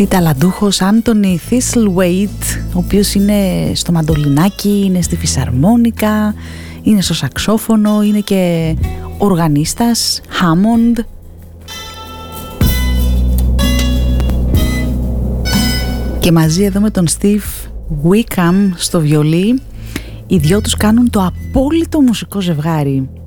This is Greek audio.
ταλαντούχος Άντονι Θίσλουεϊτ, ο οποίος είναι στο μαντολινάκι, είναι στη φυσαρμόνικα, είναι στο σαξόφωνο, είναι και οργανίστας, Χάμοντ. Και μαζί εδώ με τον Στιβ Βίκαμ στο βιολί, οι δυο τους κάνουν το απόλυτο μουσικό ζευγάρι.